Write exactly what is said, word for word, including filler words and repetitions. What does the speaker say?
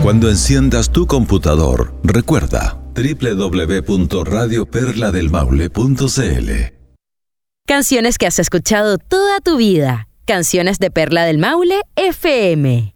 Cuando enciendas tu computador, recuerda doble u doble u doble u punto radio perla del maule punto c l. Canciones que has escuchado toda tu vida. Canciones de Perla del Maule F M.